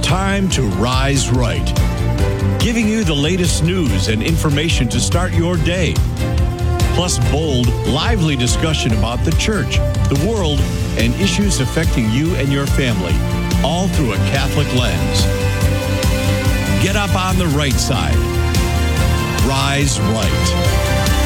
time to rise right, giving you the latest news and information to start your day. Plus bold, lively discussion about the church, the world, and issues affecting you and your family, all through a Catholic lens. Get up on the right side. Rise right.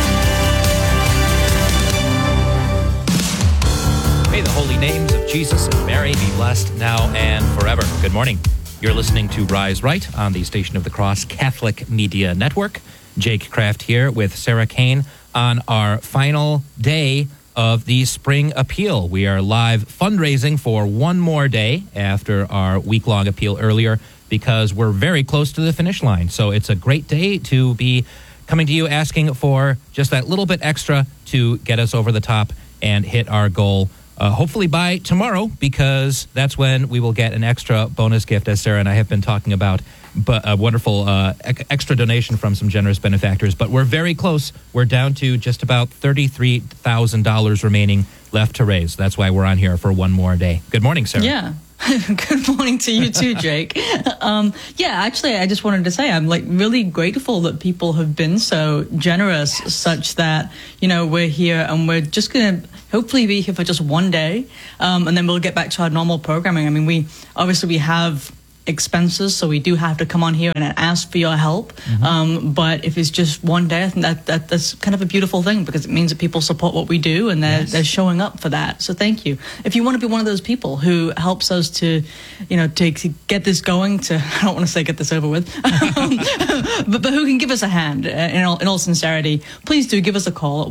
May the holy names of Jesus and Mary be blessed now and forever. Good morning. You're listening to Rise Right on the Station of the Cross Catholic Media Network. Jake Kraft here with Sarah Kane on our final day of the Spring Appeal. We are live fundraising for one more day after our week-long appeal earlier because we're very close to the finish line. So it's a great day to be coming to you asking for just that little bit extra to get us over the top and hit our goal. Hopefully by tomorrow, because that's when we will get an extra bonus gift, as Sarah and I have been talking about, but a wonderful extra donation from some generous benefactors. But we're very close. We're down to just about $33,000 remaining left to raise. That's why we're on here for one more day. Good morning, Sarah. Yeah. Good morning to you too, Jake. Actually, I just wanted to say I'm really grateful that people have been so generous such that, we're here and we're just going to hopefully be here for just one day. And then we'll get back to our normal programming. I mean, we have expenses, so we do have to come on here and ask for your help. Mm-hmm. But if it's just one day, I think that's kind of a beautiful thing because it means that people support what we do and they're showing up for that. So thank you. If you want to be one of those people who helps us to get this going, I don't want to say get this over with, but who can give us a hand in all sincerity, please do give us a call at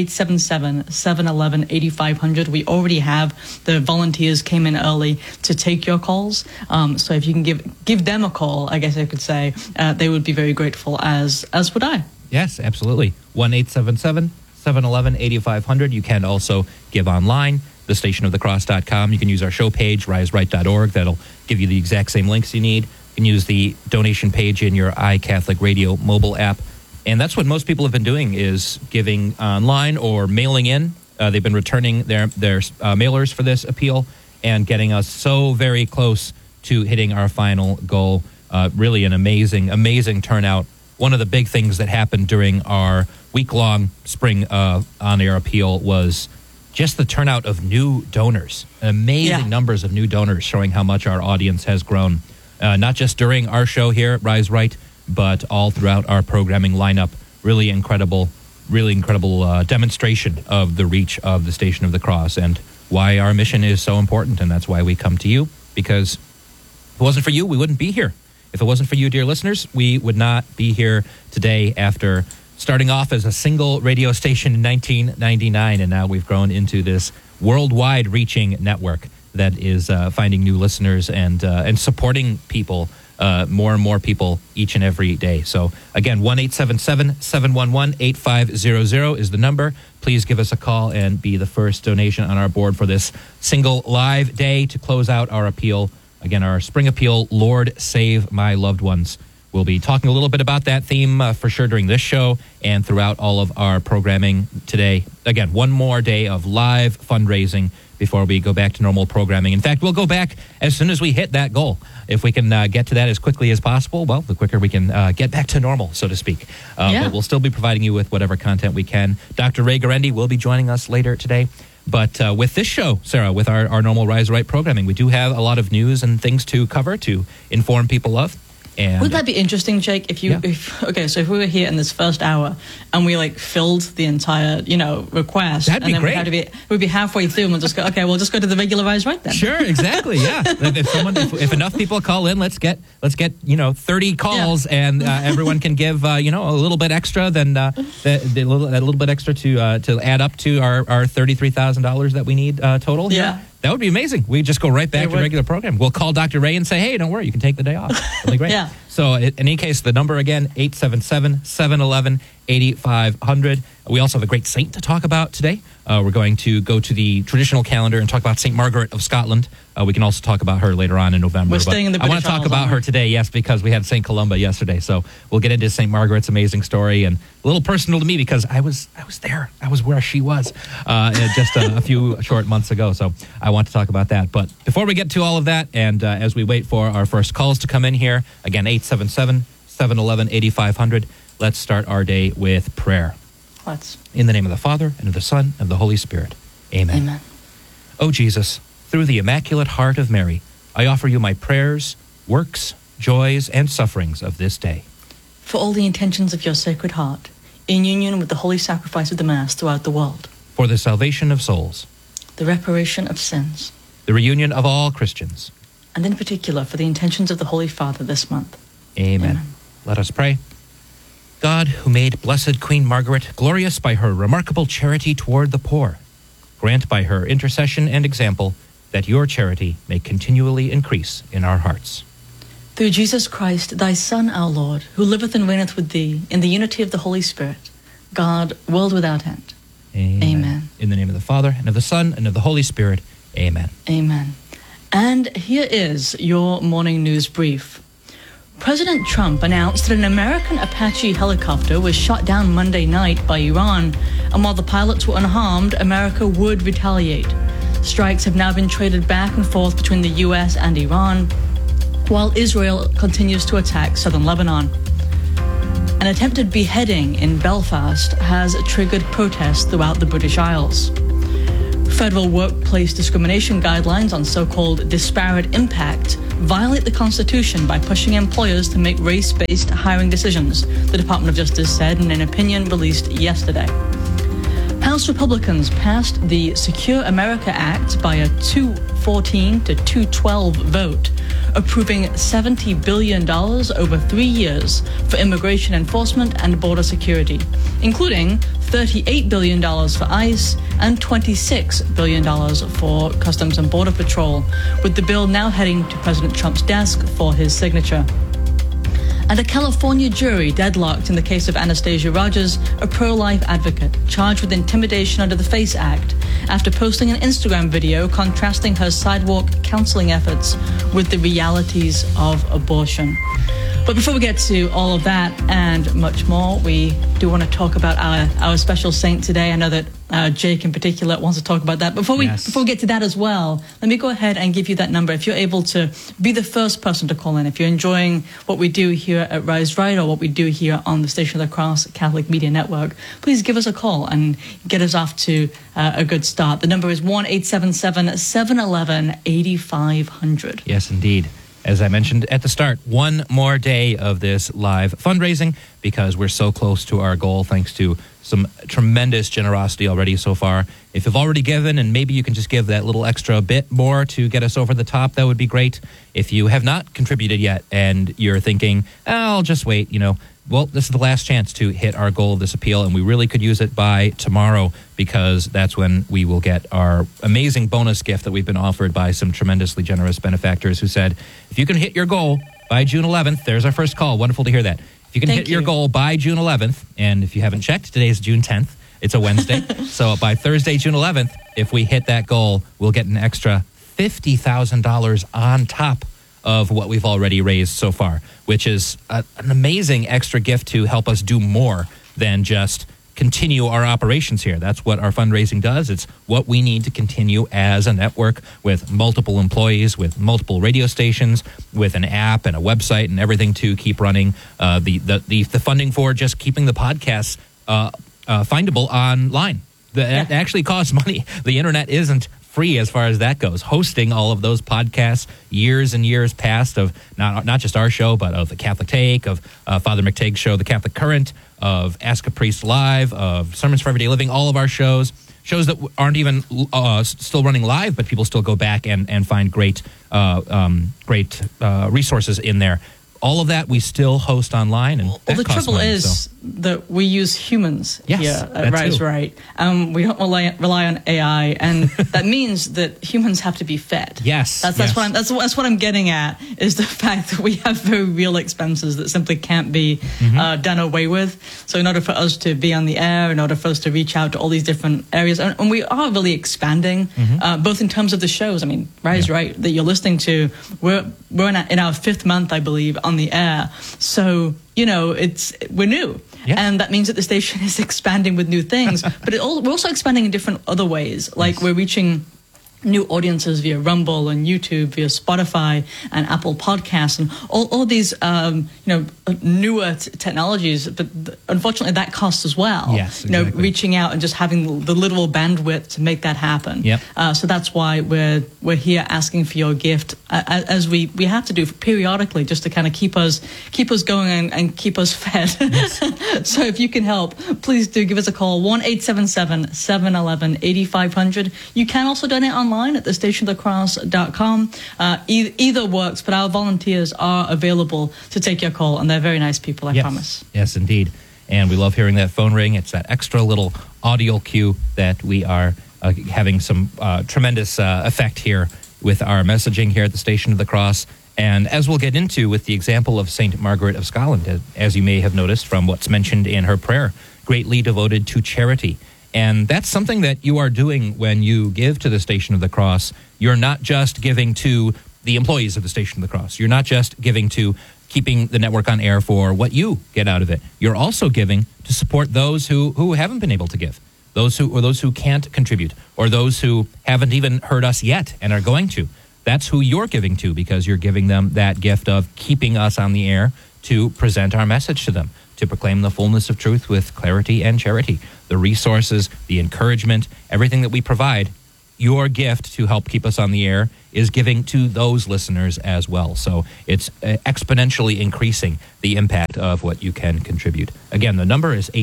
1-877-711-8500. We already have the volunteers came in early to take your calls. So if you can give them a call, I guess I could say, they would be very grateful, as would I. Yes, absolutely. 1-877-711-8500. You can also give online, thestationofthecross.com. You can use our show page, riseright.org. That'll give you the exact same links you need. You can use the donation page in your iCatholic Radio mobile app. And that's what most people have been doing, is giving online or mailing in. They've been returning their mailers for this appeal and getting us so very close to hitting our final goal. Really an amazing turnout. One of the big things that happened during our week-long spring on-air appeal was just the turnout of new donors. Amazing numbers of new donors, showing how much our audience has grown. Not just during our show here at Rise Right, but all throughout our programming lineup. Really incredible demonstration of the reach of the Station of the Cross and why our mission is so important. And that's why we come to you, because if it wasn't for you, we wouldn't be here. If it wasn't for you, dear listeners, we would not be here today after starting off as a single radio station in 1999, and now we've grown into this worldwide reaching network that is finding new listeners and supporting people, more and more people each and every day. So again, 1-877-711-8500 is the number. Please give us a call and be the first donation on our board for this single live day to close out our appeal. Again, our spring appeal, Lord Save My Loved Ones. We'll be talking a little bit about that theme for sure during this show and throughout all of our programming today. Again, one more day of live fundraising before we go back to normal programming. In fact, we'll go back as soon as we hit that goal. If we can get to that as quickly as possible, well, the quicker we can get back to normal, so to speak. But we'll still be providing you with whatever content we can. Dr. Ray Garendi will be joining us later today. But with this show, Sarah, with our normal Rise Right programming, we do have a lot of news and things to cover to inform people of. And would that be interesting, Jake? If we were here in this first hour and we filled the entire, request, that'd be and then great. we'd be halfway through and we'll just go, okay, we'll just go to the regular Rise Right then. Sure, exactly, yeah. if enough people call in, let's get 30 calls, and everyone can give a little bit extra than a little bit extra to add up to our $33,000 that we need total. Yeah. That would be amazing. We just go right back to regular program. We'll call Dr. Ray and say, hey, don't worry, you can take the day off. It'll be great. Yeah. So in any case, the number again, 877-711-8500. We also have a great saint to talk about today. We're going to go to the traditional calendar and talk about St. Margaret of Scotland. We can also talk about her later on in November. We're staying in the British I want to talk Isles, about her today, yes, because we had St. Columba yesterday. So we'll get into St. Margaret's amazing story, and a little personal to me because I was there. I was where she was just a few short months ago. So I want to talk about that. But before we get to all of that, and as we wait for our first calls to come in here, again, 877-711-8500, let's start our day with prayer. Let's. In the name of the Father, and of the Son, and of the Holy Spirit. Amen. Amen. O Jesus, through the Immaculate Heart of Mary, I offer you my prayers, works, joys, and sufferings of this day. For all the intentions of your Sacred Heart, in union with the holy sacrifice of the Mass throughout the world. For the salvation of souls. The reparation of sins. The reunion of all Christians. And in particular, for the intentions of the Holy Father this month. Amen. Amen. Let us pray. God, who made Blessed Queen Margaret glorious by her remarkable charity toward the poor, grant by her intercession and example that your charity may continually increase in our hearts. Through Jesus Christ, thy Son, our Lord, who liveth and reigneth with thee in the unity of the Holy Spirit, God, world without end. Amen. Amen. In the name of the Father, and of the Son, and of the Holy Spirit. Amen. Amen. And here is your morning news brief. President Trump announced that an American Apache helicopter was shot down Monday night by Iran, and while the pilots were unharmed, America would retaliate. Strikes have now been traded back and forth between the U.S. and Iran, while Israel continues to attack southern Lebanon. An attempted beheading in Belfast has triggered protests throughout the British Isles. Federal workplace discrimination guidelines on so-called disparate impact violate the Constitution by pushing employers to make race-based hiring decisions, the Department of Justice said in an opinion released yesterday. House Republicans passed the Secure America Act by a 214 to 212 vote, approving $70 billion over 3 years for immigration enforcement and border security, including $38 billion for ICE and $26 billion for Customs and Border Patrol, with the bill now heading to President Trump's desk for his signature. And a California jury deadlocked in the case of Anastasia Rogers, a pro-life advocate charged with intimidation under the FACE Act after posting an Instagram video contrasting her sidewalk counseling efforts with the realities of abortion. But before we get to all of that and much more, we do want to talk about our special saint today. I know that Jake in particular wants to talk about that. Before we get to that as well, let me go ahead and give you that number. If you're able to be the first person to call in, if you're enjoying what we do here at Rise Right or what we do here on the Station of the Cross Catholic Media Network, please give us a call and get us off to a good start. The number is 1-877-711-8500. Yes, indeed. As I mentioned at the start, one more day of this live fundraising because we're so close to our goal thanks to some tremendous generosity already so far. If you've already given and maybe you can just give that little extra bit more to get us over the top, that would be great. If you have not contributed yet and you're thinking, I'll just wait, well, this is the last chance to hit our goal of this appeal, and we really could use it by tomorrow because that's when we will get our amazing bonus gift that we've been offered by some tremendously generous benefactors who said, if you can hit your goal by June 11th, there's our first call. Wonderful to hear that. If you can hit your goal by June 11th, and if you haven't checked, today's June 10th. It's a Wednesday. So by Thursday, June 11th, if we hit that goal, we'll get an extra $50,000 on top of what we've already raised so far, which is an amazing extra gift to help us do more than just continue our operations here. That's what our fundraising does. It's what we need to continue as a network with multiple employees, with multiple radio stations, with an app and a website and everything to keep running. The funding for just keeping the podcasts findable online. That actually costs money. The internet isn't free as far as that goes. Hosting all of those podcasts years and years past of not just our show, but of the Catholic Take, of Father McTague's show, The Catholic Current, of Ask a Priest Live, of Sermons for Everyday Living, all of our shows that aren't even still running live, but people still go back and find great resources in there. all of that we still host online. And Well, the trouble money, is that we use humans Yes, here that at Rise too. Right. We don't rely on AI, and that means that humans have to be fed. Yes, that's yes. what I'm getting at, is the fact that we have very real expenses that simply can't be done away with. So in order for us to be on the air, in order for us to reach out to all these different areas, and we are really expanding, both in terms of the shows. I mean, Rise Right that you're listening to, we're in our 5th month, I believe, on the air. So we're new. Yeah. And that means that the station is expanding with new things, but we're also expanding in different other ways. Like we're reaching new audiences via Rumble and YouTube, via Spotify and Apple Podcasts, and all these newer technologies. But unfortunately, that costs as well. Yes, exactly. Reaching out and just having the literal bandwidth to make that happen. Yep. So that's why we're here asking for your gift, as we have to do periodically, just to kind of keep us going and keep us fed. Yes. So if you can help, please do give us a call, 1-877-711-8500. You can also donate online at thestationofthecross.com. Either works, but our volunteers are available to take your call, and they're very nice people, I promise. Yes, indeed. And we love hearing that phone ring. It's that extra little audio cue that we are having some tremendous effect here with our messaging here at the Station of the Cross. And as we'll get into with the example of St. Margaret of Scotland, as you may have noticed from what's mentioned in her prayer, greatly devoted to charity. And that's something that you are doing when you give to the Station of the Cross. You're not just giving to the employees of the Station of the Cross. You're not just giving to keeping the network on air for what you get out of it. You're also giving to support those who haven't been able to give, those who can't contribute, or those who haven't even heard us yet and are going to. That's who you're giving to, because you're giving them that gift of keeping us on the air to present our message to them, to proclaim the fullness of truth with clarity and charity. The resources, the encouragement, everything that we provide, your gift to help keep us on the air is giving to those listeners as well. So it's exponentially increasing the impact of what you can contribute. Again, the number is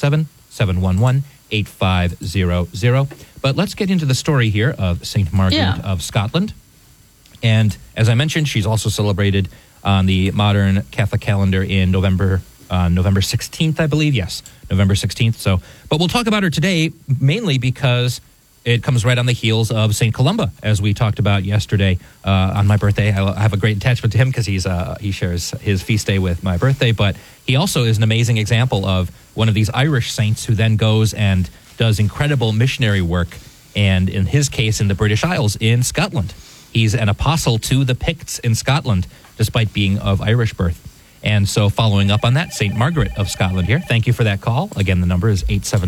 877-711-8500. But let's get into the story here of St. Margaret of Scotland. And as I mentioned, she's also celebrated on the modern Catholic calendar in November 16th, I believe. Yes, November 16th. So, but we'll talk about her today mainly because it comes right on the heels of St. Columba, as we talked about yesterday on my birthday. I have a great attachment to him because he shares his feast day with my birthday, but he also is an amazing example of one of these Irish saints who then goes and does incredible missionary work, and in his case in the British Isles in Scotland. He's an apostle to the Picts in Scotland, despite being of Irish birth. And so following up on that, St. Margaret of Scotland here. Thank you for that call. Again, the number is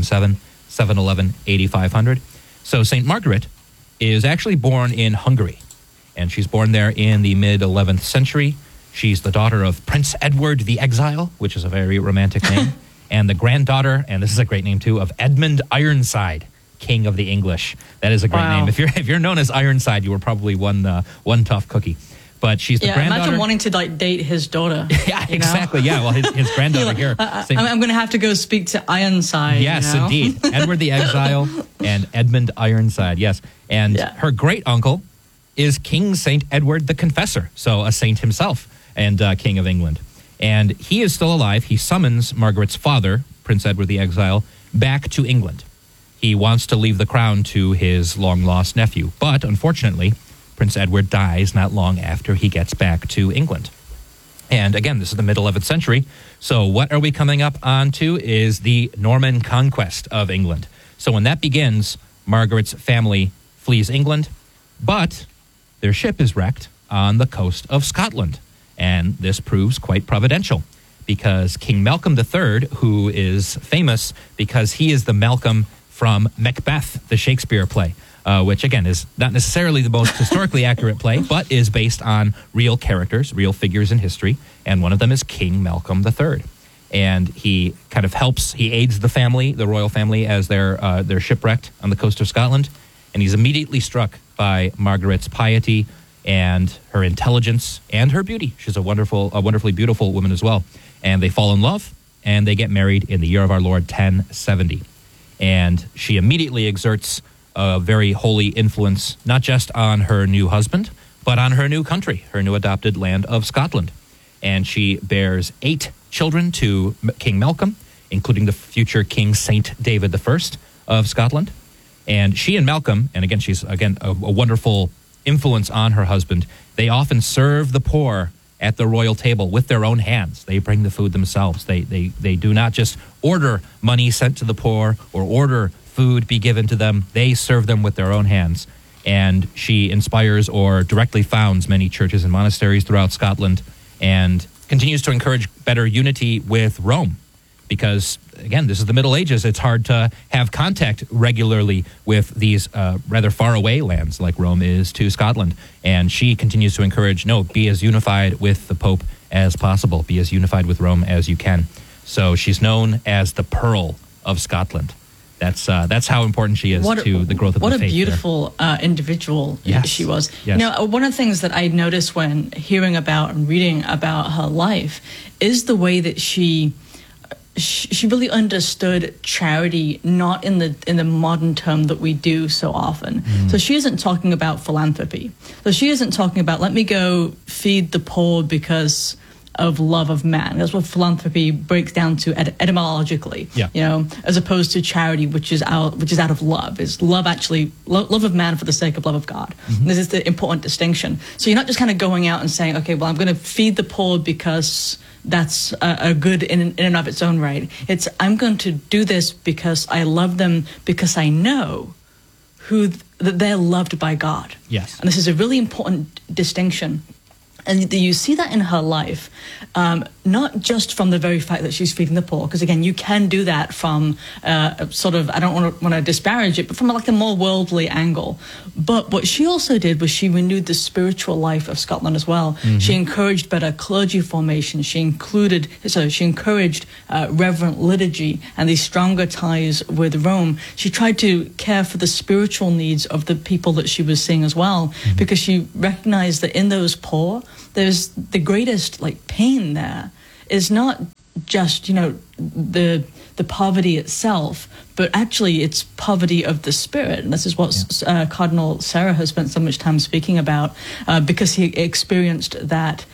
877-711-8500. So St. Margaret is actually born in Hungary, and she's born there in the mid-11th century. She's the daughter of Prince Edward the Exile, which is a very romantic name, and the granddaughter, and this is a great name too, of Edmund Ironside, King of the English. That is a great name. If you're known as Ironside, you were probably one tough cookie. But she's the granddaughter. Imagine wanting to date his daughter. Yeah, exactly. Yeah, well, his granddaughter here. I'm going to have to go speak to Ironside. Yes, indeed. Edward the Exile and Edmund Ironside. Yes, and her great uncle is King Saint Edward the Confessor, so a saint himself and King of England. And he is still alive. He summons Margaret's father, Prince Edward the Exile, back to England. He wants to leave the crown to his long-lost nephew, but unfortunately, Prince Edward dies not long after he gets back to England. And again, this is the mid-11th century, so what are we coming up on to is the Norman conquest of England. So when that begins, Margaret's family flees England, but their ship is wrecked on the coast of Scotland. And this proves quite providential, because King Malcolm III, who is famous because he is the Malcolm from Macbeth, the Shakespeare play, which, again, is not necessarily the most historically accurate play, but is based on real characters, real figures in history, and one of them is King Malcolm III. And he kind of he aids the family, the royal family, as they're shipwrecked on the coast of Scotland, and he's immediately struck by Margaret's piety and her intelligence and her beauty. She's a wonderfully beautiful woman as well. And they fall in love, and they get married in the year of our Lord 1070. And she immediately exerts a very holy influence, not just on her new husband, but on her new country, her new adopted land of Scotland. and she bears 8 children to King Malcolm, including the future King Saint David I of Scotland. And she and Malcolm, and again, she's a wonderful influence on her husband, they often serve the poor at the royal table with their own hands. They bring the food themselves. They do not just order money sent to the poor or order food be given to them. They serve them with their own hands. And she inspires or directly founds many churches and monasteries throughout Scotland and continues to encourage better unity with Rome. Because, again, this is the Middle Ages. It's hard to have contact regularly with these rather far away lands like Rome is to Scotland. And she continues to encourage, no, be as unified with the Pope as possible. Be as unified with Rome as you can. So she's known as the Pearl of Scotland. That's how important she is to the growth of the faith. What a beautiful individual she was. Yes. One of the things that I noticed when hearing about and reading about her life is the way that she really understood charity, not in the modern term that we do so often. So she isn't talking about philanthropy. So she isn't talking about, let me go feed the poor because of love of man. That's what philanthropy breaks down to etymologically. Yeah. As opposed to charity, which is out of love. Is love actually love of man for the sake of love of God? This is the important distinction. So you're not just kind of going out and saying, okay, well, I'm going to feed the poor because that's a good in and of its own right. It's, I'm going to do this because I love them, because I know that they're loved by God. Yes. And this is a really important distinction. And you see that in her life, not just from the very fact that she's feeding the poor, because again, you can do that from sort of, I don't want to disparage it, but from like a more worldly angle. But what she also did was she renewed the spiritual life of Scotland as well. She encouraged better clergy formation. She encouraged reverent liturgy and these stronger ties with Rome. She tried to care for the spiritual needs of the people that she was seeing as well, because she recognized that in those poor, there's the greatest pain there is not just the poverty itself, but actually it's poverty of the spirit. And this is what Cardinal Sarah has spent so much time speaking about, because he experienced that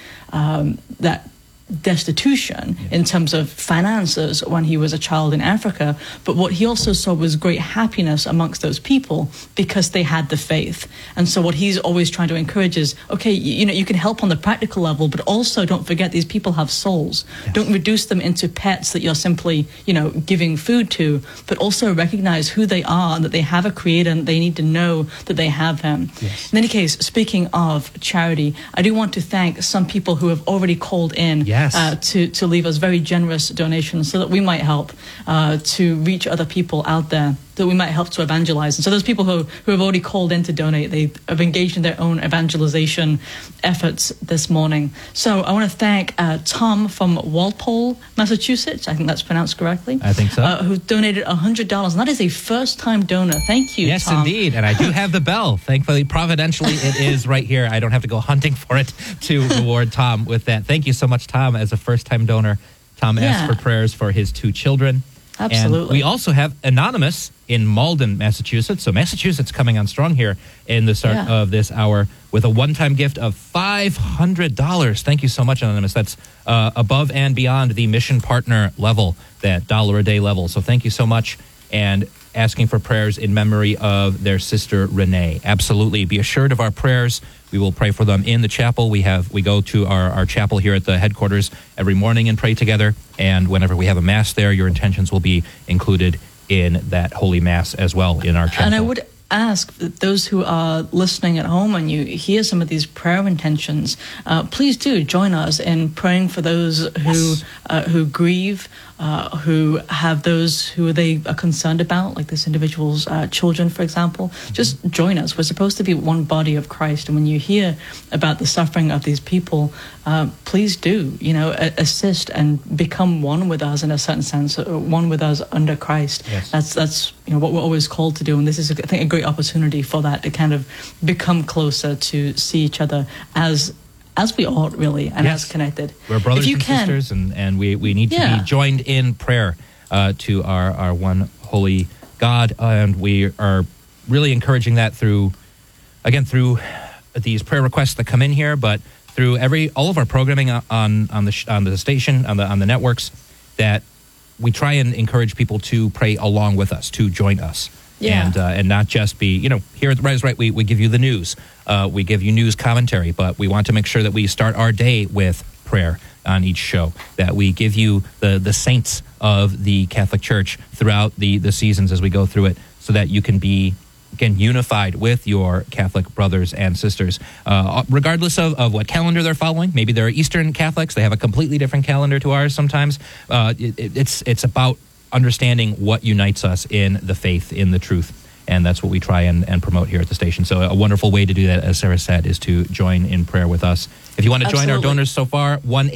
destitution in terms of finances when he was a child in Africa. But what he also saw was great happiness amongst those people because they had the faith. And so what he's always trying to encourage is, okay, you can help on the practical level, but also don't forget these people have souls. Yes. Don't reduce them into pets that you're simply, giving food to, but also recognize who they are and that they have a creator and they need to know that they have him. Yes. In any case, speaking of charity, I do want to thank some people who have already called in to leave us very generous donations so that we might help to reach other people out there, that we might help to evangelize. And so those people who have already called in to donate, they have engaged in their own evangelization efforts this morning. So I want to thank Tom from Walpole, Massachusetts, I think that's pronounced correctly. I think so. Who donated $100, and that is a first-time donor. Thank you, yes, Tom. Yes, indeed, and I do have the bell. Thankfully, providentially, it is right here. I don't have to go hunting for it to reward Tom with that. Thank you so much, Tom, as a first-time donor. Tom asked for prayers for his 2 children. Absolutely. And we also have Anonymous in Malden, Massachusetts. So Massachusetts coming on strong here in the start of this hour with a one-time gift of $500. Thank you so much, Anonymous. That's above and beyond the mission partner level, that $1-a-day level. So thank you so much. And asking for prayers in memory of their sister, Renee. Absolutely. Be assured of our prayers. We will pray for them in the chapel. We go to our chapel here at the headquarters every morning and pray together. And whenever we have a mass there, your intentions will be included in that Holy Mass as well in our chapel. And I would ask those who are listening at home and you hear some of these prayer intentions, please do join us in praying for those who grieve, who have those who they are concerned about, like this individual's children, for example. Just join us. We're supposed to be one body of Christ. And when you hear about the suffering of these people, please do, assist and become one with us in a certain sense, one with us under Christ. Yes. That's what we're always called to do. And this is, I think, a great opportunity for that, to kind of become closer, to see each other as we ought, really, and as connected. We're brothers and sisters, and we need to be joined in prayer to our one holy God. And we are really encouraging that through these prayer requests that come in here, but through all of our programming on the station, on the networks, that we try and encourage people to pray along with us, to join us. Yeah. And not just be, here at the Rise Right, we give you the news. We give you news commentary, but we want to make sure that we start our day with prayer on each show, that we give you the saints of the Catholic Church throughout the seasons as we go through it, so that you can be, again, unified with your Catholic brothers and sisters, regardless of what calendar they're following. Maybe they're Eastern Catholics. They have a completely different calendar to ours sometimes. It's about understanding what unites us in the faith, in the truth. And that's what we try and promote here at the station. So a wonderful way to do that, as Sarah said, is to join in prayer with us. If you want to join our donors so far,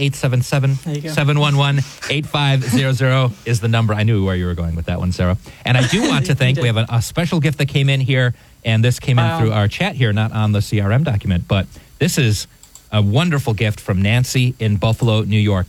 1-877-711-8500 is the number. I knew where you were going with that one, Sarah. And I do want to thank, we have a special gift that came in here, and this came in through our chat here, not on the CRM document, but this is a wonderful gift from Nancy in Buffalo, New York.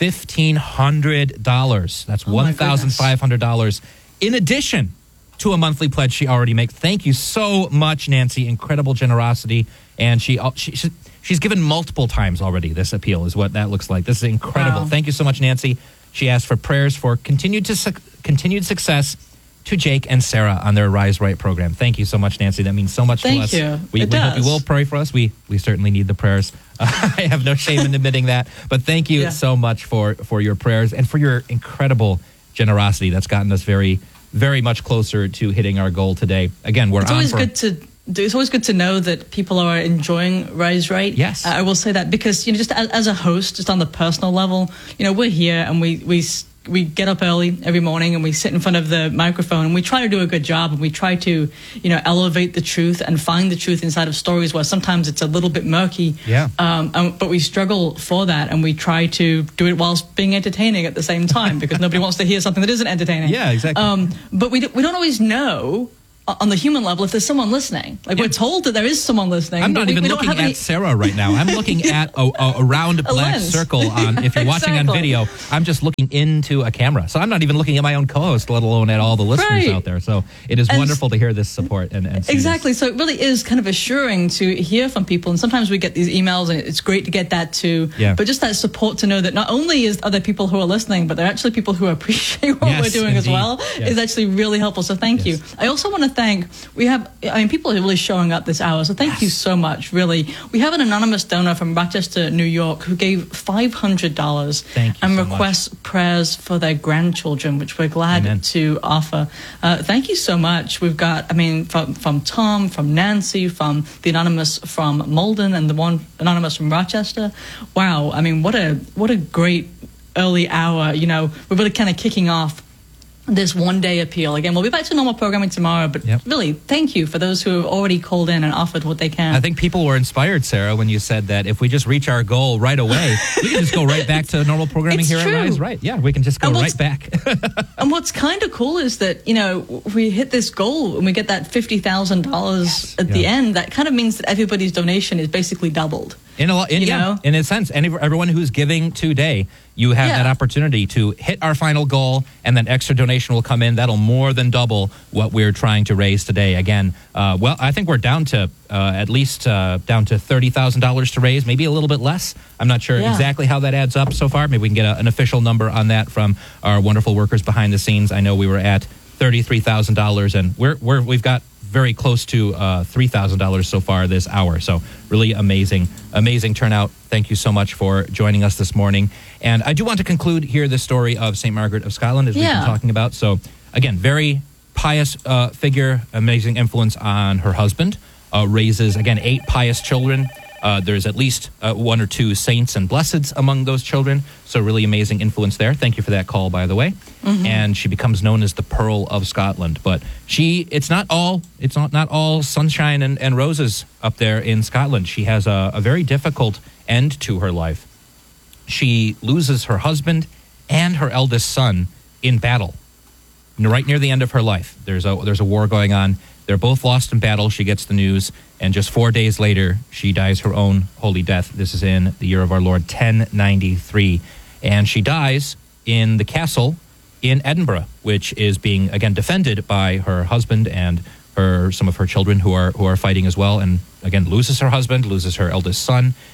$1,500. That's $1,500 in addition to a monthly pledge she already makes. Thank you so much, Nancy. Incredible generosity. And she's given multiple times already. This appeal is what that looks like. This is incredible. Wow. Thank you so much, Nancy. She asked for prayers for continued success to Jake and Sarah on their Rise Right program. Thank you so much, Nancy. That means so much to us. Thank you. We hope you will pray for us. We certainly need the prayers. I have no shame in admitting that. But thank you so much for your prayers and for your incredible generosity. That's gotten us very, very much closer to hitting our goal today. Again, it's always good to know that people are enjoying Rise Right. Yes. I will say that because, just as a host, just on the personal level, we're here and we get up early every morning and we sit in front of the microphone and we try to do a good job, and we try to, elevate the truth and find the truth inside of stories where sometimes it's a little bit murky. Yeah. But we struggle for that, and we try to do it whilst being entertaining at the same time, because nobody wants to hear something that isn't entertaining. Yeah, exactly. But we don't always know on the human level if there's someone listening. We're told that there is someone listening. I'm not even looking at Sarah right now. I'm looking at a round black circle on, if you're watching on video, I'm just looking into a camera. So I'm not even looking at my own co-host, let alone at all the listeners out there. So it is wonderful to hear this support. And exactly. So it really is kind of assuring to hear from people. And sometimes we get these emails, and it's great to get that too. Yeah. But just that support to know that not only are there people who are listening, but there are actually people who appreciate what we're doing as well is actually really helpful. So thank you. I also want to thank, people are really showing up this hour, so thank you so much, really. We have an anonymous donor from Rochester, New York, who gave $500 and requests prayers for their grandchildren, which we're glad to offer. Thank you so much. We've got, from Tom, from Nancy, from the anonymous from Malden, and the one anonymous from Rochester. Wow, what a great early hour. We're really kind of kicking off this one-day appeal. Again, we'll be back to normal programming tomorrow, but really, thank you for those who have already called in and offered what they can. I think people were inspired, Sarah, when you said that if we just reach our goal right away, we can just go right back to normal programming here at Rise Right. Yeah, we can just go right back. And what's kind of cool is that, we hit this goal and we get that $50,000 at the end. That kind of means that everybody's donation is basically doubled. In a sense, everyone who's giving today, you have that opportunity to hit our final goal, and then extra donation will come in. That'll more than double what we're trying to raise today. Again, I think we're down to at least down to $30,000 to raise, maybe a little bit less. I'm not sure exactly how that adds up so far. Maybe we can get an official number on that from our wonderful workers behind the scenes. I know we were at $33,000, and we've got very close to $3,000 so far this hour. So really amazing turnout. Thank you so much for joining us this morning. And I do want to conclude here the story of St. Margaret of Scotland, as we've been talking about. So again, very pious figure, amazing influence on her husband, raises, again, 8 pious children. There's at least 1 or 2 saints and blesseds among those children. So really amazing influence there. Thank you for that call, by the way. Mm-hmm. And she becomes known as the Pearl of Scotland. But it's not all sunshine and roses up there in Scotland. She has a very difficult end to her life. She loses her husband and her eldest son in battle, right near the end of her life. There's a war going on. They're both lost in battle. She gets the news, and just 4 days later, she dies her own holy death. This is in the year of our Lord, 1093. And she dies in the castle in Edinburgh, which is being, again, defended by her husband and some of her children who are fighting as well. And again, loses her husband, loses her eldest son,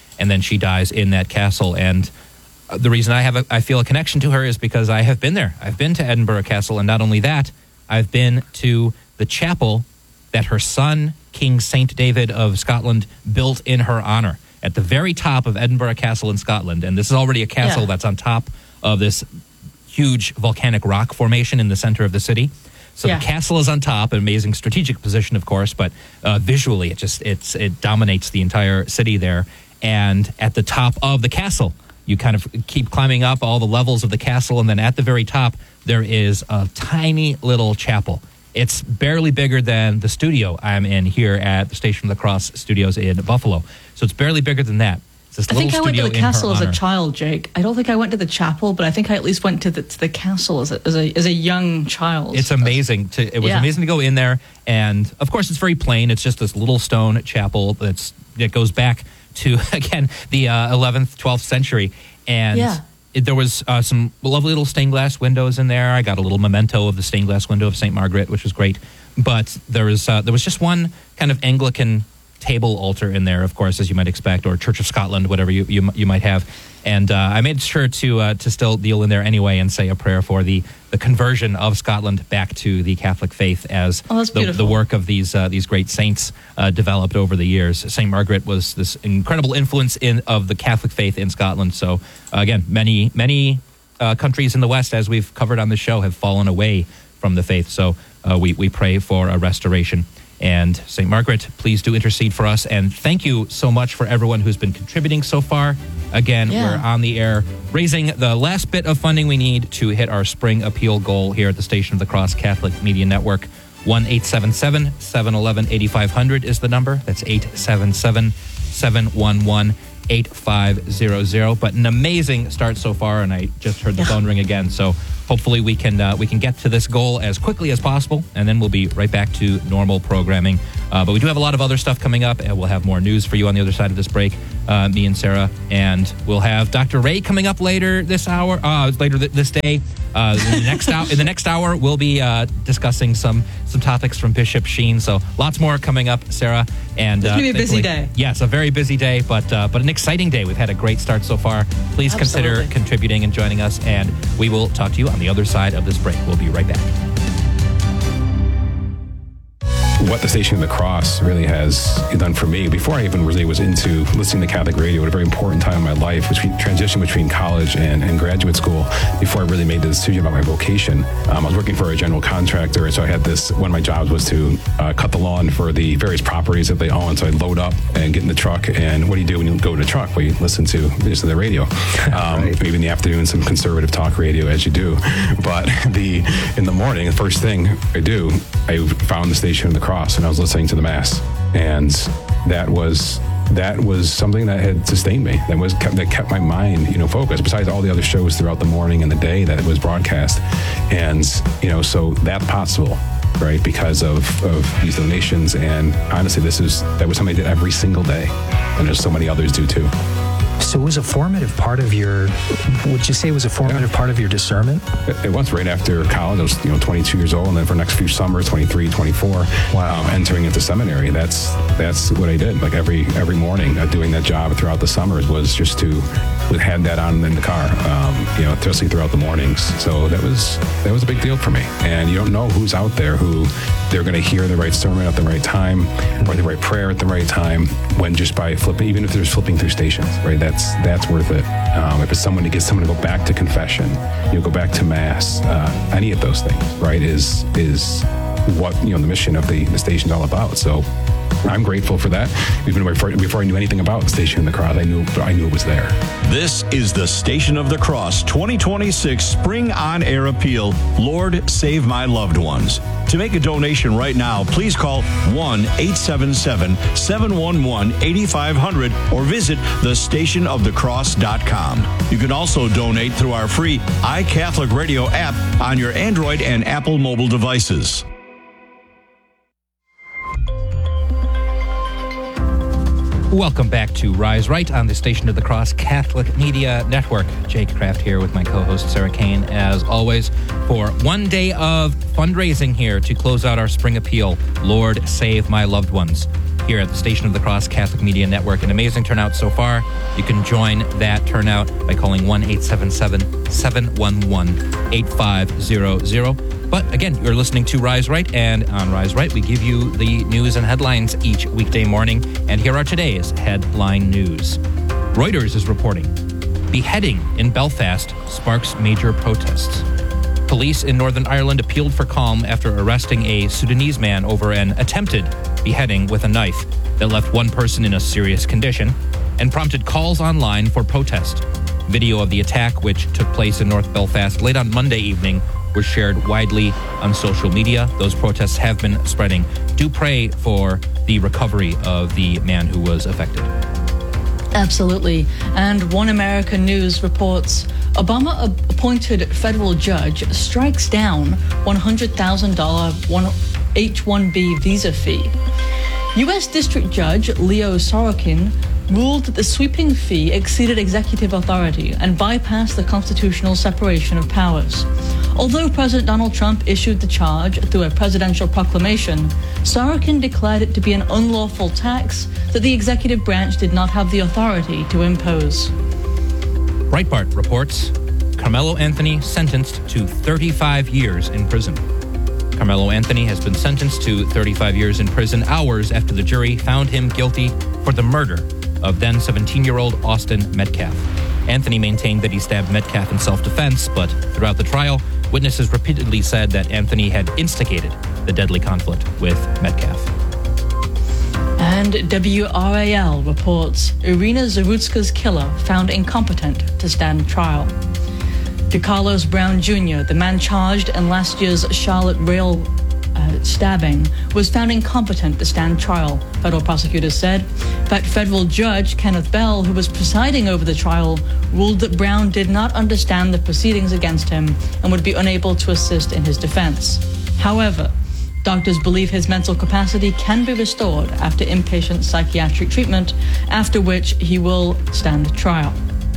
and then she dies in that castle. And the reason I feel a connection to her is because I have been there. I've been to Edinburgh Castle, and not only that, I've been to the chapel that her son, King St. David of Scotland, built in her honor at the very top of Edinburgh Castle in Scotland. And this is already a castle that's on top of this huge volcanic rock formation in the center of the city. So the castle is on top, an amazing strategic position, of course, but visually it dominates the entire city there. And at the top of the castle, you kind of keep climbing up all the levels of the castle, and then at the very top, there is a tiny little chapel. It's barely bigger than the studio I'm in here at the Station of the Cross studios in Buffalo. So it's barely bigger than that. I think I went to the castle as a child, Jake. I don't think I went to the chapel, but I think I at least went to the castle as a young child. It's amazing. It was amazing to go in there, and of course it's very plain. It's just this little stone chapel that goes back to, again, the 11th, 12th century, and there was some lovely little stained glass windows in there. I got a little memento of the stained glass window of St. Margaret, which was great, but there was just one kind of Anglican table altar in there, of course, as you might expect, or Church of Scotland, whatever you might have. And I made sure to still deal in there anyway and say a prayer for the conversion of Scotland back to the Catholic faith as the work of these great saints developed over the years. St. Margaret was this incredible influence of the Catholic faith in Scotland. So again, many countries in the West, as we've covered on the show, have fallen away from the faith. So we pray for a restoration. And St. Margaret, please do intercede for us. And thank you so much for everyone who's been contributing so far. Again, we're on the air raising the last bit of funding we need to hit our spring appeal goal here at the Station of the Cross Catholic Media Network. 1-877-711-8500 is the number. That's 877-711-8500. But an amazing start so far, and I just heard the phone ring again. So hopefully we can get to this goal as quickly as possible, and then we'll be right back to normal programming. But we do have a lot of other stuff coming up, and we'll have more news for you on the other side of this break, me and Sarah. And we'll have Dr. Ray coming up later this hour, this day. In the next hour, we'll be discussing some topics from Bishop Sheen. So lots more coming up, Sarah. And it's going to be a busy day. Yes, a very busy day, but an exciting day. We've had a great start so far. Please consider contributing and joining us, and we will talk to you on the other side of this break. We'll be right back. What the Station of the Cross really has done for me, before I even really was into listening to Catholic radio at a very important time in my life, transition between college and graduate school, before I really made the decision about my vocation. I was working for a general contractor, and so I had one of my jobs was to cut the lawn for the various properties that they own. So I'd load up and get in the truck, and what do you do when you go in the truck? Well, you listen to the radio. Maybe in the afternoon, some conservative talk radio, as you do. But in the morning, the first thing I do, I found the Station of the Cross, and I was listening to the Mass, and that was something that had sustained me. That kept my mind, focused. Besides all the other shows throughout the morning and the day that it was broadcast, and so that's possible, right? Because of these donations, and honestly, that was something I did every single day, and there's so many others do too. So it was a formative part of would you say it was a formative part of your discernment? It was right after college. I was 22 years old, and then for the next few summers, 23, 24, entering into seminary. That's what I did. Like every morning, doing that job throughout the summers was just to had that on in the car, especially throughout the mornings. So that was a big deal for me. And you don't know who's out there who they're going to hear the right sermon at the right time, or the right prayer at the right time, when just by flipping, even if there's flipping through stations, right? That's worth it. If it's someone to get someone to go back to confession, go back to Mass, any of those things, right, is what the mission of the station is all about. So I'm grateful for that. Even before I knew anything about the Station of the Cross, I knew it was there. This is the Station of the Cross 2026 Spring On Air Appeal. Lord, save my loved ones. To make a donation right now, please call 1-877-711-8500 or visit thestationofthecross.com. You can also donate through our free iCatholic Radio app on your Android and Apple mobile devices. Welcome back to Rise Right on the Station of the Cross Catholic Media Network. Jake Kraft here with my co-host Sarah Kane, as always, for one day of fundraising here to close out our spring appeal, Lord, Save My Loved Ones. here at the Station of the Cross Catholic Media Network. An amazing turnout so far. You can join that turnout by calling 1-877-711-8500. But again, you're listening to Rise Right, and on Rise Right, we give you the news and headlines each weekday morning. And here are today's headline news. Reuters is reporting, beheading in Belfast sparks major protests. Police in Northern Ireland appealed for calm after arresting a Sudanese man over an attempted beheading with a knife that left one person in a serious condition and prompted calls online for protest. Video of the attack, which took place in North Belfast late on Monday evening, was shared widely on social media. Those protests have been spreading. Do pray for the recovery of the man who was affected. Absolutely. And One American News reports Obama-appointed federal judge strikes down $100,000 H-1B visa fee. U.S. District Judge Leo Sorokin ruled that the sweeping fee exceeded executive authority and bypassed the constitutional separation of powers. Although President Donald Trump issued the charge through a presidential proclamation, Sorokin declared it to be an unlawful tax that the executive branch did not have the authority to impose. Breitbart reports, Carmelo Anthony sentenced to 35 years in prison. Carmelo Anthony has been sentenced to 35 years in prison hours after the jury found him guilty for the murder of then 17-year-old Austin Metcalf. Anthony maintained that he stabbed Metcalf in self-defense, but throughout the trial, witnesses repeatedly said that Anthony had instigated the deadly conflict with Metcalf. And WRAL reports Irina Zarutska's killer found incompetent to stand trial. DeCarlos Brown Jr., the man charged in last year's Charlotte rail stabbing, was found incompetent to stand trial, federal prosecutors said. But federal judge Kenneth Bell, who was presiding over the trial, ruled that Brown did not understand the proceedings against him and would be unable to assist in his defense. However, doctors believe his mental capacity can be restored after inpatient psychiatric treatment, after which he will stand trial.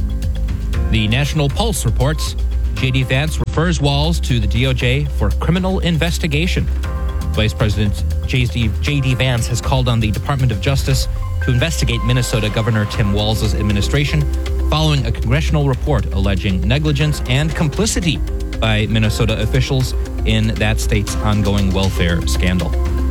The National Pulse reports J.D. Vance refers Walz to the DOJ for criminal investigation. Vice President J.D. Vance has called on the Department of Justice to investigate Minnesota Governor Tim Walz's administration following a congressional report alleging negligence and complicity by Minnesota officials in that state's ongoing welfare scandal.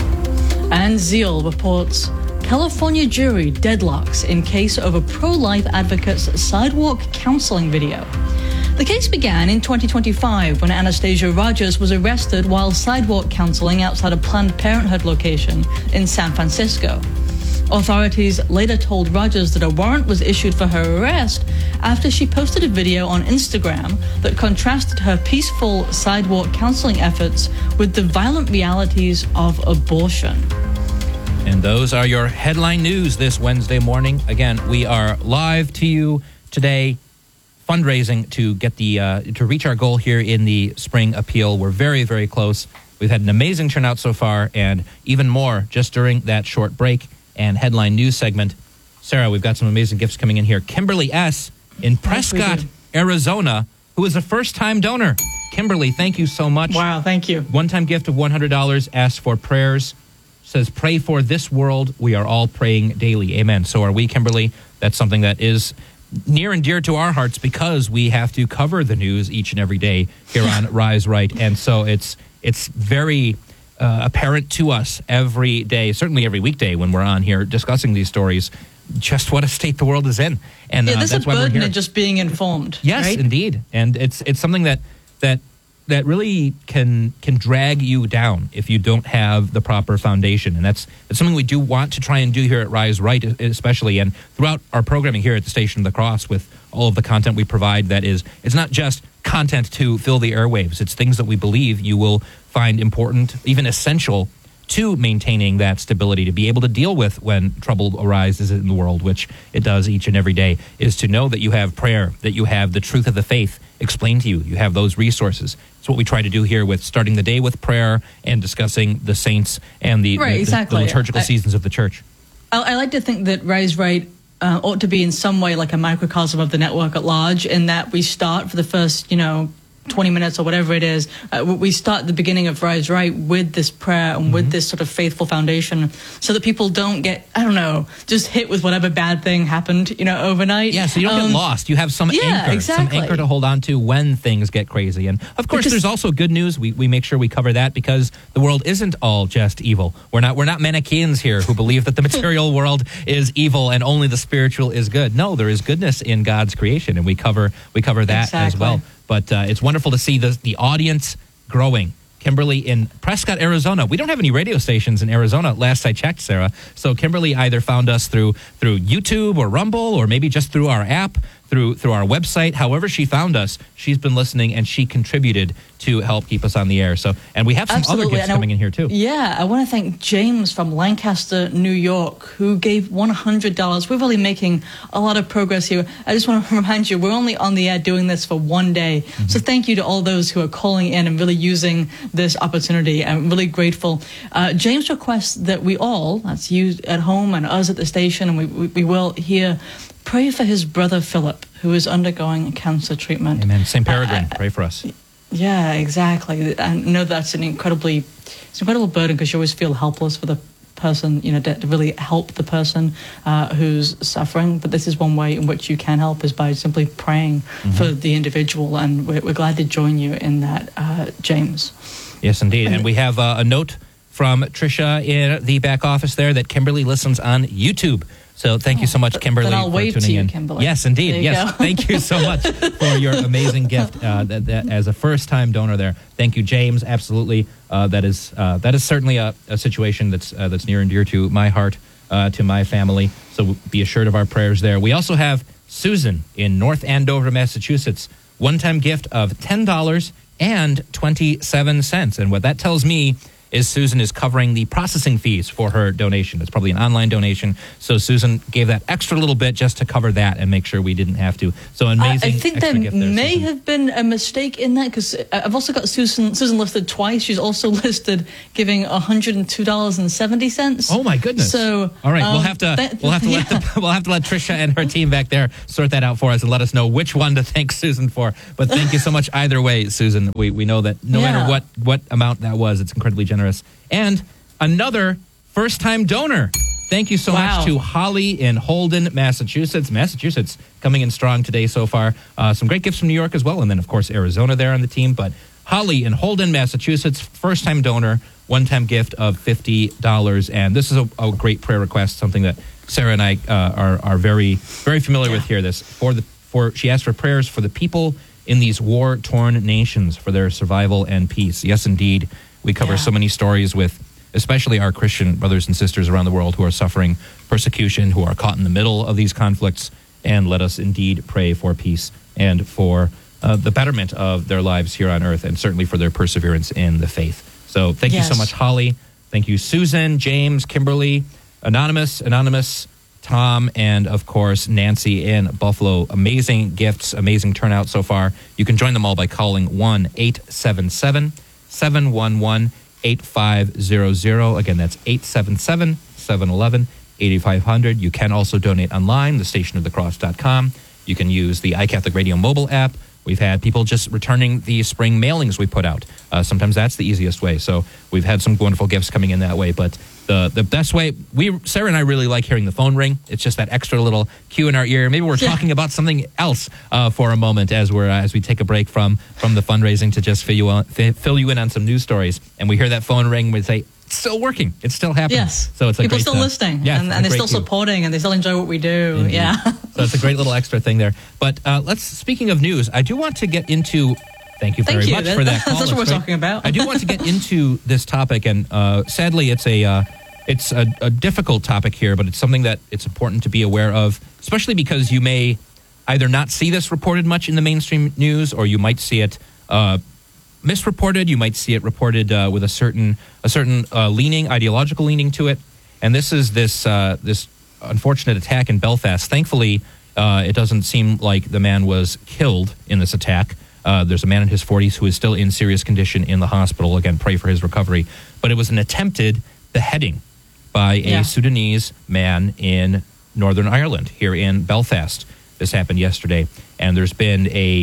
And Zeal reports California jury deadlocks in case over pro-life advocates' sidewalk counseling video. The case began in 2025 when Anastasia Rogers was arrested while sidewalk counseling outside a Planned Parenthood location in San Francisco. Authorities later told Rogers that a warrant was issued for her arrest after she posted a video on Instagram that contrasted her peaceful sidewalk counseling efforts with the violent realities of abortion. And those are your headline news this Wednesday morning. Again, we are live to you today, fundraising to get to reach our goal here in the spring appeal. We're very, very close. We've had an amazing turnout so far, and even more just during that short break and headline news segment. Sarah, we've got some amazing gifts coming in here. Kimberly S. in Prescott, Arizona, who is a first-time donor. Kimberly, thank you so much. Wow, thank you. One-time gift of $100, asked for prayers. Says, pray for this world. We are all praying daily. Amen. So are we, Kimberly. That's something that is near and dear to our hearts because we have to cover the news each and every day here on Rise Right. And so it's very apparent to us every day, certainly every weekday when we're on here discussing these stories, just what a state the world is in. And there's that's a why we're burden here. in just being informed. Yes, right? Indeed. And it's something that really can drag you down if you don't have the proper foundation. And that's something we do want to try and do here at Rise Right, especially, and throughout our programming here at the Station of the Cross with all of the content we provide. That is, it's not just content to fill the airwaves. It's things that we believe you will find important, even essential, to maintaining that stability, to be able to deal with when trouble arises in the world, which it does each and every day, is to know that you have prayer, that you have the truth of the faith explained to you. You have those resources. It's what we try to do here with starting the day with prayer and discussing the saints and the liturgical seasons of the church. I like to think that Rise Right ought to be in some way like a microcosm of the network at large, in that we start for the first, 20 minutes or whatever it is, we start the beginning of Rise Right with this prayer and with this sort of faithful foundation so that people don't get, I don't know, just hit with whatever bad thing happened, overnight. Yeah, so you don't get lost. You have some anchor, some anchor to hold on to when things get crazy. And of course, there's also good news. We make sure we cover that because the world isn't all just evil. We're not Manichaeans here who believe that the material world is evil and only the spiritual is good. No, there is goodness in God's creation, and we cover that as well. But it's wonderful to see the audience growing. Kimberly in Prescott, Arizona. We don't have any radio stations in Arizona, last I checked, Sarah. So Kimberly either found us through YouTube or Rumble or maybe just through our app, through our website. However she found us, she's been listening and she contributed to help keep us on the air. So, and we have some other gifts coming in here too. Yeah, I want to thank James from Lancaster, New York, who gave $100. We're really making a lot of progress here. I just want to remind you, we're only on the air doing this for one day. So thank you to all those who are calling in and really using this opportunity. I'm really grateful. James requests that we all, that's you at home and us at the station, and we will here, pray for his brother Philip, who is undergoing cancer treatment. Amen. St. Peregrine, pray for us. Yeah, exactly. I know that's an incredible burden because you always feel helpless for the person, to really help the person who's suffering. But this is one way in which you can help is by simply praying for the individual. And we're glad to join you in that, James. Yes, indeed. And we have a note from Tricia in the back office there that Kimberly listens on YouTube. So thank you so much, Kimberly, then I'll for wave tuning to you, in. Kimberly. Yes, indeed. Yes, Go. Thank you so much for your amazing gift that as a first-time donor there. Thank you, James. Absolutely, that is certainly a situation that's near and dear to my heart, to my family. So be assured of our prayers there. We also have Susan in North Andover, Massachusetts. One-time gift of $10.27, and what that tells me is Susan is covering the processing fees for her donation. It's probably an online donation. So Susan gave that extra little bit just to cover that and make sure we didn't have to. So amazing. I think there may have been a mistake in that because I've also got Susan listed twice. She's also listed giving $102.70. Oh my goodness. So all right, we'll have to let Tricia and her team back there sort that out for us and let us know which one to thank Susan for. But thank you so much either way, Susan. We know that no matter what amount that was, it's incredibly generous. And another first-time donor. Thank you so much to Holly in Holden, Massachusetts. Massachusetts coming in strong today so far. Some great gifts from New York as well. And then, of course, Arizona there on the team. But Holly in Holden, Massachusetts, first-time donor, one-time gift of $50. And this is a great prayer request, something that Sarah and I are very, very familiar with here. She asked for prayers for the people in these war-torn nations for their survival and peace. Yes, indeed. We cover so many stories with especially our Christian brothers and sisters around the world who are suffering persecution, who are caught in the middle of these conflicts. And let us indeed pray for peace and for the betterment of their lives here on earth and certainly for their perseverance in the faith. So thank you so much, Holly. Thank you, Susan, James, Kimberly, Anonymous, Tom, and of course, Nancy in Buffalo. Amazing gifts, amazing turnout so far. You can join them all by calling 1-877-711-8500. Again, that's 877-711-8500. You can also donate online, thestationofthecross.com. You can use the iCatholic Radio mobile app. We've had people just returning the spring mailings we put out. Sometimes that's the easiest way. So we've had some wonderful gifts coming in that way. But the best way, Sarah and I really like hearing the phone ring. It's just that extra little cue in our ear. Maybe we're talking about something else for a moment as we take a break from the fundraising to just fill you in on some news stories. And we hear that phone ring, we say, it's still working. It's still happening. Yes. So it's people still listening. Yeah, and they're still supporting and they still enjoy what we do. Indeed. Yeah. So it's a great little extra thing there. But speaking of news, I do want to get into. Thank you very much for that call. That's what we're talking about. I do want to get into this topic, and sadly, it's a difficult topic here, but it's something that it's important to be aware of, especially because you may either not see this reported much in the mainstream news, or you might see it misreported. You might see it reported with a certain ideological leaning to it. And this is this unfortunate attack in Belfast. Thankfully, it doesn't seem like the man was killed in this attack. There's a man in his 40s who is still in serious condition in the hospital. Again, pray for his recovery. But it was an attempted beheading by a Sudanese man in Northern Ireland, here in Belfast. This happened yesterday. And there's been a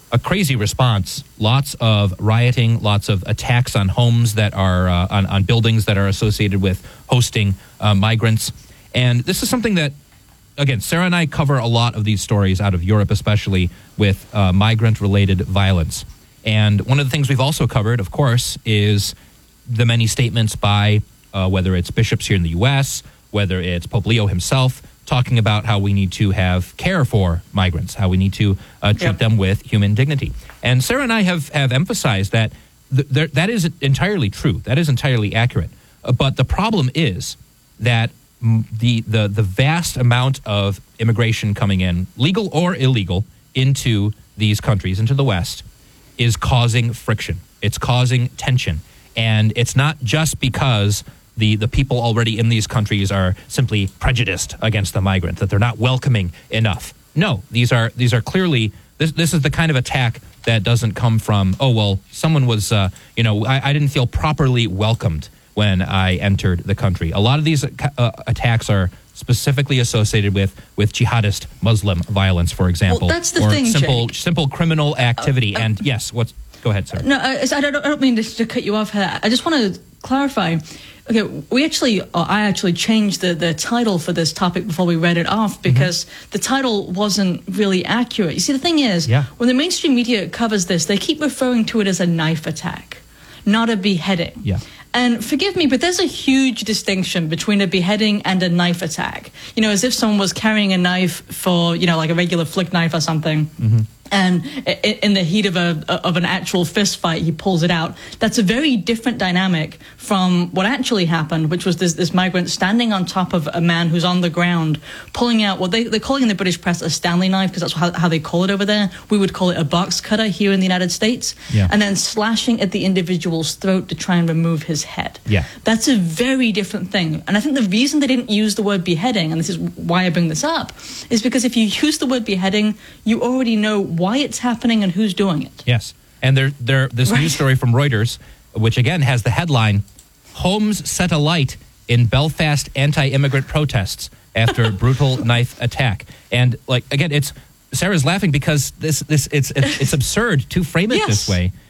a crazy response. Lots of rioting, lots of attacks on homes that are on buildings that are associated with hosting migrants. And this is something that, again, Sarah and I cover a lot of these stories out of Europe, especially with migrant-related violence. And one of the things we've also covered, of course, is the many statements by whether it's bishops here in the U.S., whether it's Pope Leo himself, talking about how we need to have care for migrants, how we need to treat them with human dignity. And Sarah and I have emphasized that that is entirely true. That is entirely accurate. But the problem is that the vast amount of immigration coming in, legal or illegal, into these countries, into the West, is causing friction. It's causing tension. And it's not just because the people already in these countries are simply prejudiced against the migrant, that they're not welcoming enough. No, these are clearly, this is the kind of attack that doesn't come from, oh, well, someone was, I didn't feel properly welcomed when I entered the country. A lot of these attacks are specifically associated with jihadist Muslim violence, for example. Well, that's the thing, Jake. Simple criminal activity. And yes, go ahead, sir. No, I don't mean to cut you off here. I just want to clarify. Okay, I actually changed the title for this topic before we read it off because the title wasn't really accurate. You see, the thing is, when the mainstream media covers this, they keep referring to it as a knife attack, not a beheading. Yeah. And forgive me, but there's a huge distinction between a beheading and a knife attack. You know, as if someone was carrying a knife for, like a regular flick knife or something. Mm-hmm. And in the heat of an actual fist fight, he pulls it out. That's a very different dynamic from what actually happened, which was this migrant standing on top of a man who's on the ground, pulling out what they're calling in the British press a Stanley knife, because that's how they call it over there. We would call it a box cutter here in the United States. Yeah. And then slashing at the individual's throat to try and remove his head. Yeah. That's a very different thing. And I think the reason they didn't use the word beheading, and this is why I bring this up, is because if you use the word beheading, you already know why it's happening and who's doing it. Yes. And this news story from Reuters, which again has the headline, "Homes Set Alight in Belfast Anti-Immigrant Protests After Brutal Knife Attack." And again, Sarah's laughing because it's absurd to frame it this way.